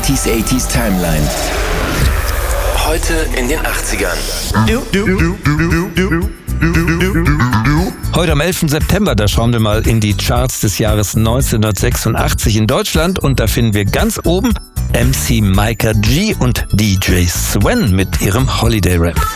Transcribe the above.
80s Timeline. Heute in den 80ern. Heute am 11. September, da schauen wir mal in die Charts des Jahres 1986 in Deutschland und da finden wir ganz oben MC Micah G und DJ Swen mit ihrem Holiday Rap.